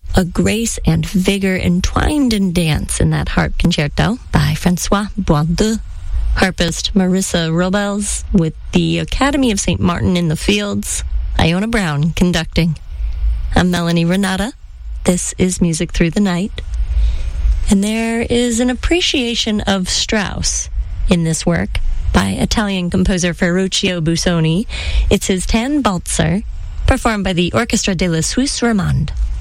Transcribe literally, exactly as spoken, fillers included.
a grace and vigor entwined in dance in that harp concerto by Francois Boisdeux. Harpist Marissa Robles with the Academy of Saint Martin in the Fields. Iona Brown conducting. I'm Melanie Renata. This is Music Through the Night. And there is an appreciation of Strauss in this work by Italian composer Ferruccio Busoni. It's his Tannenbalzer, performed by the Orchestra de la Suisse Romande.